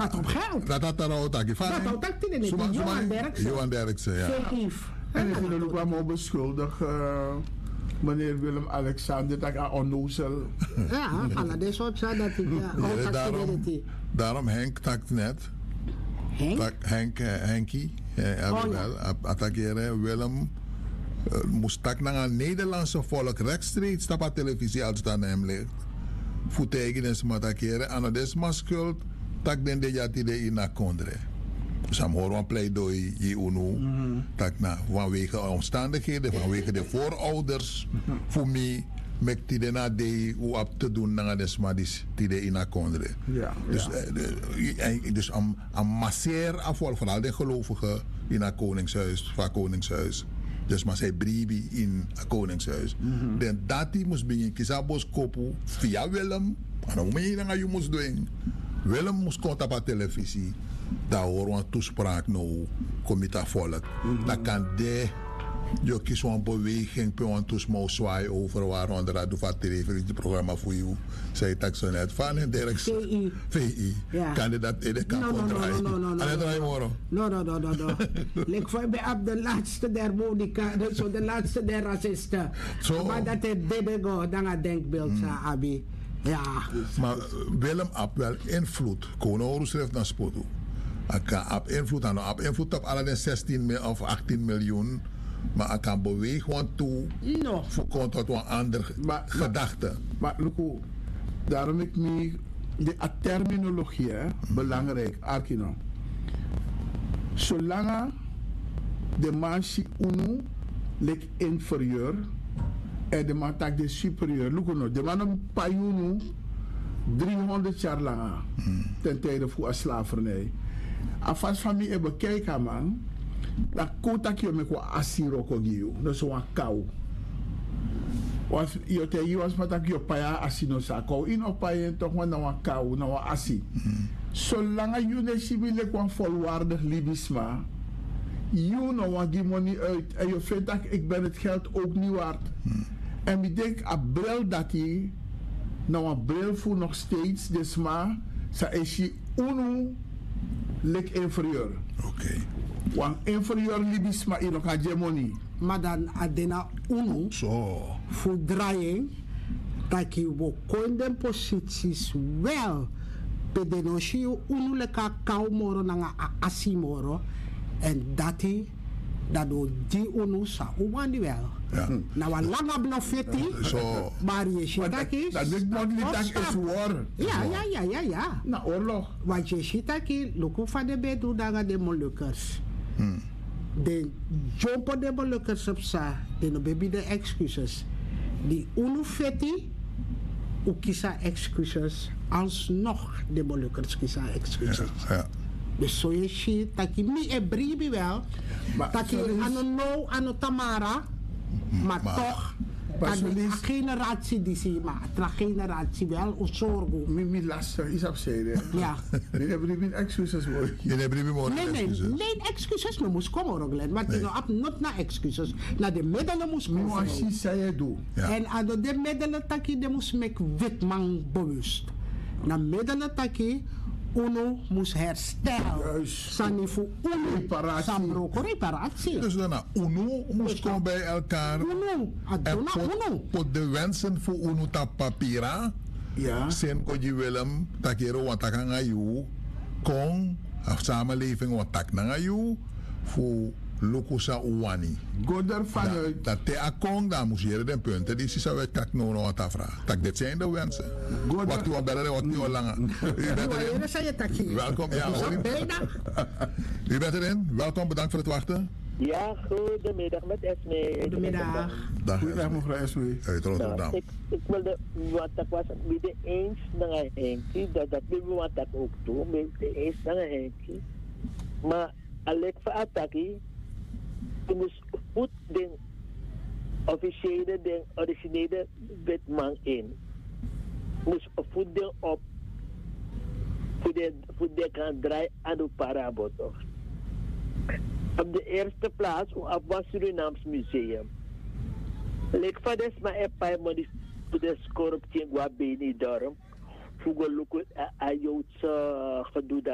gaat om geld. Dat had er ook dat. Dat had ook niet. Johan Derksen, ja. En ik wil ook wel beschuldigd. Meneer Willem Alexander, dat ik onnozel. Ja, dat is wat zo dat ik. Daarom Henk takt net. Henkie. Attackeren Willem. Moest tak naar een Nederlandse volk rechtstreeks op televisie als het aan hem ligt. Voetegen is maar attackeren. En dat is maar schuld. Tak den de jati de ina kondre. Dus hem horen een pleidooi je UNO. Tak na vanwege omstandigheden, vanwege de voorouders. Voor mij met die de na de hoe op te doen naar de smadis die de ina kondre. Dus een masseer afval vooral de gelovigen in het koningshuis, van koningshuis. Dus maar zij bribi in het koningshuis. Dan dat die moest beginnen kisabos kopu via Willem. En dan moet je dan je moest doen. Willem moest komen op de televisie. Daar horen we een toespraak nou. Kom je daar volk. Dat kan de. Je kiest een beweging. Per een toespraak zwaai over waar onder dat doet van televisieprogramma voor jou. Zij tak zo net van en direct. VI. Kan je dat in de kant draaien? No. En draai morgen. No. Lik voor bij op de laatste der Monica. Zo de laatste der racisten. Maar dat is dit go. Dan het denkbeeld sa Abi. Ja. Maar Willem heeft wel invloed. Kono schrijft naar Spoto. Hij kan op invloed aan op alle de 16 of 18 miljoen. Maar hij kan bewegen toe. No. Voor komt tot een andere gedachte. Maar Luko, daarom ik niet de terminologie belangrijk. Arkino. Zolang de mansie UNO ligt inferieur. En de man tak de superieur. Luko, de man een payunu 300 jaar lang ten tijde voor slavernij. Afas van mij hebben kijken man. Dat kotak je met wat asiro kogiu. Dat is een kou. Was je te je was met dat je paya asino sa kou. In op paya toch maar na een kou, na een asi. Zolang je ne civile kwam volwaardig libisma. Je nou wat die money uit en je vindt dat ik ben het geld ook niet waard. En ik denk een bril dat je nou een bril voor nog steeds dus maar sa is je UNO lik inferieur. Oké. Want inferieur libisma in nog hegemonie. Maar dan adena UNO voor draaiing dat je in de posities wel pedenoshi UNO leka kou moro na asimoro en dat hij dat die UNO sa uwandi wel. Nou een lange blofetti. Maar je ziet dat is. Dat is war. Ja. Na oorlog. Want je ziet dat je loop van de bed doen dan de Molukkers. De jumpen de Molukkers op sa. De no baby de excuses. Die UNO fetti. Ook kisa excuses. Alsnog de Molukkers kisa excuses. Ja. Dus zo je ziet dat je niet een brief wel. Dat je aan een Tamara. Maar toch, de generatie die zie maar de generatie wel een zorg. Mijn lastig is op zee. Ja. Je hebt geen excuses voor. Nee, excuses no moest komen Roglen, maar je hebt niet naar excuses. Naar de middelen moest komen. Maar als je zei doen. En aan de middelen dat je moest make witman bewust. Naar middelen dat je UNO moest herstellen. Sani voor UNO. Reparatie. Dus daarna UNO moest komen bij elkaar. UNO. En voor de wensen voor UNO op papier. Ja. Zijn kon je Willem, dat je wat tak aan jou. Kon, of samenleving wat tak naar jou. Voor Lukusa Uwani. Godder vanuit. Dat te akong, dan moest je de punten. Die is zo weer kak no wat afvragen. Dat dit zijn de wensen. Wat u bellen, wat niet al langer. Welkom. Ja, u bent erin. Welkom, bedankt voor het wachten. Ja, goedemiddag met Esme. Goedemiddag. Goedemiddag mevrouw Esme. Uit Rotterdam. Ik wilde wat ik was met eens naar Henkie. Dat wil wat ik ook doe. Met eens naar Henkie. Maar Alek van Attaki. Je moest goed de officiële, de originele wetman in. Je moest voeden op voor de kan draaien aan de parabotor. Op de eerste plaats op het Surinaams Museum. Lek van des maar een paar maanden voor de corruptie in Guabini dorp. Voor de lukken aan Joodse gedoe